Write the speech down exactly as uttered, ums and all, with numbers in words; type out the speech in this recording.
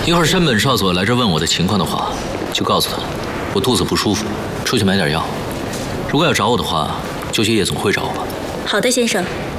一会儿山本少佐来这问我的情况的话，就告诉他我肚子不舒服，出去买点药。如果要找我的话，就去夜总会找我吧。 好的，先生。